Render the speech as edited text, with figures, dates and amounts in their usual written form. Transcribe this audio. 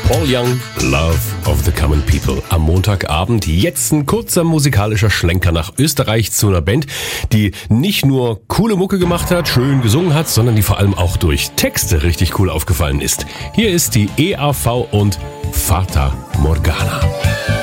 Paul Young, Love of the Common People. Am Montagabend jetzt ein kurzer musikalischer Schlenker nach Österreich zu einer Band, die nicht nur coole Mucke gemacht hat, schön gesungen hat, sondern die vor allem auch durch Texte richtig cool aufgefallen ist. Hier ist die EAV und Fata Morgana.